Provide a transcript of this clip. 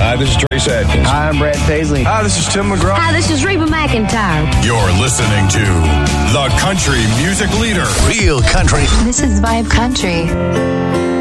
Hi, this is Trace Adkins. Hi, I'm Brad Paisley. Hi, this is Tim McGraw. Hi, this is Reba McEntire. You're listening to the country music leader. Real country. This is Vibe Country.